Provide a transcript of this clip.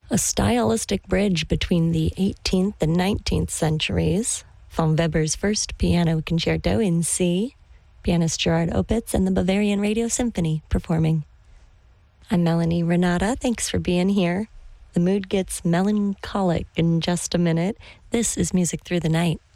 a stylistic bridge between the 18th and 19th centuries. Von Weber's first piano concerto in C, pianist Gerard Opitz and the Bavarian Radio Symphony performing. I'm Melanie Renata. Thanks for being here. The mood gets melancholic in just a minute. This is Music Through the Night.